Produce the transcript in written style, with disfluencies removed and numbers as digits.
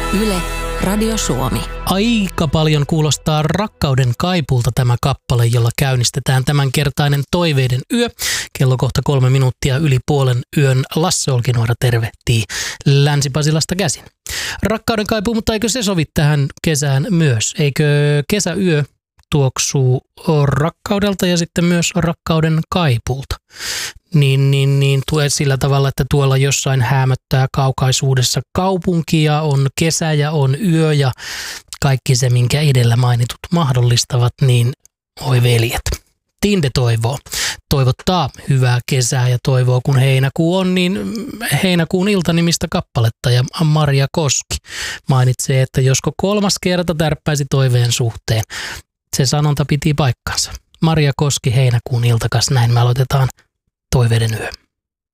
Yle, Radio Suomi. Aika paljon kuulostaa Rakkauden kaipulta tämä kappale, jolla käynnistetään tämänkertainen Toiveiden yö. Kello kohta 3 minuuttia yli puolen yön. Lasse Olkinuora tervehtii Länsi-Pasilasta käsin. Rakkauden kaipuu, mutta eikö se sovi tähän kesään myös? Eikö kesäyö tuoksuu rakkaudelta ja sitten myös rakkauden kaipulta? Niin tulee sillä tavalla, että tuolla jossain häämöttää kaukaisuudessa kaupunkia, on kesä ja on yö ja kaikki se, minkä edellä mainitut mahdollistavat, niin oi veljet. Tinde toivottaa hyvää kesää ja toivoo, kun heinäkuu on, niin heinäkuun iltanimistä kappaletta. Ja Maria Koski mainitsee, että josko 3. kerta tärppäisi toiveen suhteen. Se sanonta piti paikkansa. Maria Koski, heinäkuun iltakas, näin me aloitetaan Toiveiden yö.